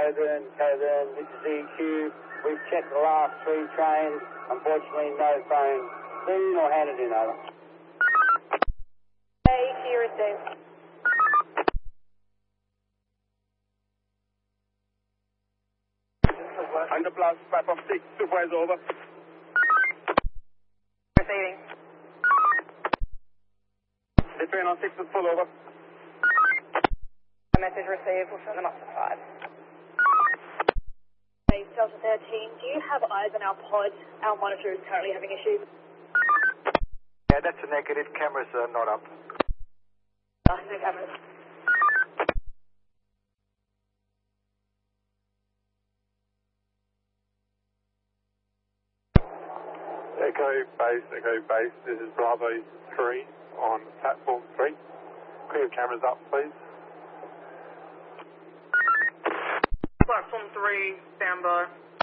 Coburn, this is EQ. We've checked the last 3 trains. Unfortunately, no phone seen or handed in, over. EQ received. Underblast, platform 6, supervisor, over. Receiving. The train on 6 is full, over. Message received, we'll send them up to 5. Delta 13, do you have eyes on our pod? Our monitor is currently having issues. Yeah, that's a negative. Cameras are not up. No cameras. Echo base, this is Bravo 3 on platform 3. Clear cameras up, please. Platform 3, standby.